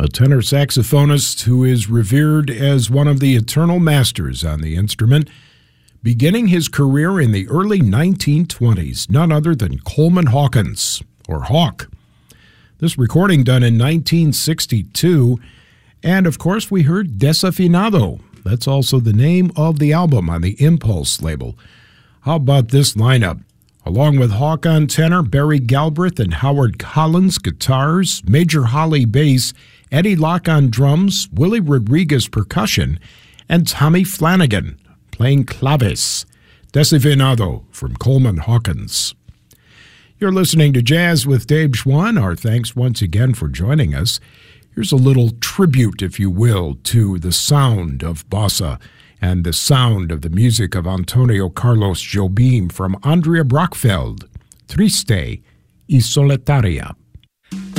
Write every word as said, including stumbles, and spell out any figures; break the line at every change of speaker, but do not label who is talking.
a tenor saxophonist who is revered as one of the eternal masters on the instrument, beginning his career in the early nineteen twenties, none other than Coleman Hawkins, or Hawk. This recording done in nineteen sixty-two, and of course we heard Desafinado. That's also the name of the album on the Impulse label. How about this lineup? Along with Hawk on tenor, Barry Galbraith and Howard Collins guitars, Major Holly bass, Eddie Locke on drums, Willie Rodriguez percussion, and Tommy Flanagan playing claves. Desafinado from Coleman Hawkins. You're listening to Jazz with Dave Schwann. Our thanks once again for joining us. Here's a little tribute, if you will, to the sound of bossa and the sound of the music of Antonio Carlos Jobim from Andrea Brockfeld, Triste y Solitaria.